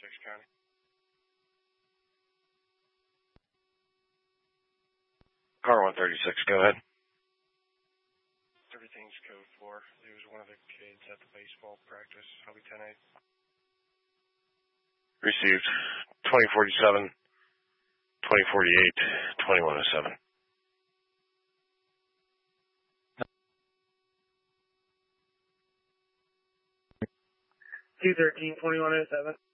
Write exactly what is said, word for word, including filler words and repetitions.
thirty-six County. Car one thirty-six, go ahead. Everything's code four. He was one of the kids at the baseball practice. I'll be ten eight. Received. twenty forty-seven, twenty forty-eight, twenty-one oh seven. two thirteen, twenty-one oh seven.